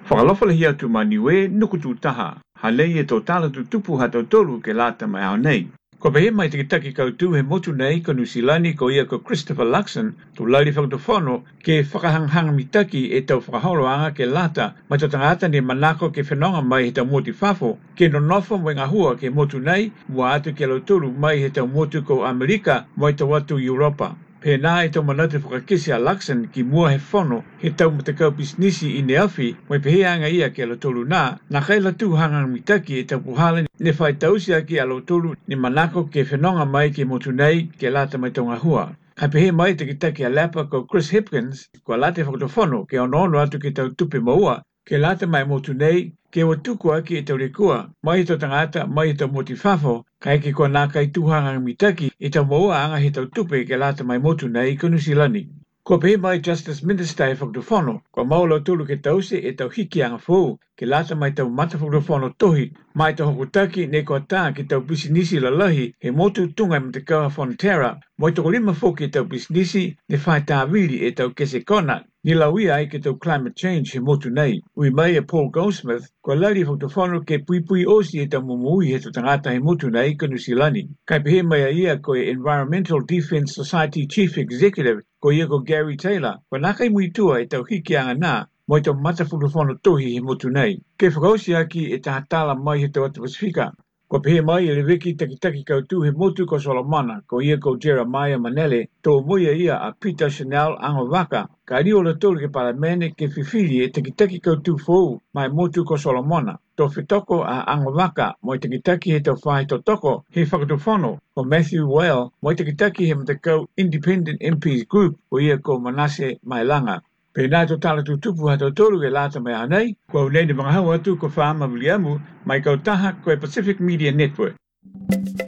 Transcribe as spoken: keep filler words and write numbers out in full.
Whakalawha le hia tu maniwe nukutu taha, halei e tō tala tu tupu hato tolu ke lata mai au nei. Ko pehe mai te taki kautu he motu nei ko Nusilani ko ia ko Christopher Luxon tu lauri whakatofono ke whakahanghanga mitaki e tau whakaholoanga ke lata mai tō tangata ni manako ke whenonga mai he tau moti whafo ke no nofo mwe ngahua ke motu nei mua atu ke lauturu mai he tau motu ko Amerika mai tau watu Europa. Pena e tau manate whakakisi a Luxon ki mua he whono he tau matakau bisnisi i Neafi mai peheanga ia ke alotolu nā na kaila tu hangang mitaki e tau puhala ne whai tausia ki alotolu ni manako ke whenonga mai ke motu nei ke lata mai tonga hua. Hai pehe mai te kitaki a lapa ko Chris Hipkins ko late whakatofono ke onono atu ke tau tupe maua ke lata mai motu nei ke watuku aki e tau rekua mai tau tangata mai tau moti whafo kai ke kua nā kai tuhanga mitaki e tau maua anga he tau tupe ke lata mai motu nei ko Nusilani. Ko pehe mai Justice Minister e whakatofono ko maula tulu ke tause e tau hiki anga fōu ke lata mai tau mata whakatofono tohi mai tau hokutaki ne kua tā ke tau bisinisi lalahi he motu tungai matakawa Fonterra mai tau lima fō ke tau bisinisi ne whai tāwiri e tau kese kona ni lauia ai ke tau climate change he motu nei. Ui mai e Paul Goldsmith ko lari whakatofono ke pui pui osi e tau mumui he tau tangata he motu nei ko Nusilani. Kai pehe mai a ia ko e Environmental Defense Society Chief Executive ko ia ko Gary Taylor ko nakai mui tua e tau hiki anga nā mai tau mata whakatofono tohi he motu nei. Ke whakausi aki e tahatala mai he tau atu Pasifika. Ko pehe mai e le wiki takitaki kautu he motu ko Solomona ko ia ko Jeremiah Manele tō muia ia a Peter Chanel Angovaka ka rio la tolu ke paramene ke whiwhiri e takitaki kautu fōu mai motu ko Solomona. Tō whitoko a Angovaka moi takitaki he tau whahe tō toko he whakatofono ko Matthew Whale moi takitaki he matakau Independent M Ps Group ko ia ko Manasseh Mailanga. Pena to tala tu tupu hato tolu e lata mai anei, kua unei ni mga hau atu ko whaama Williamu, mai kau taha ko e Pacific Media Network.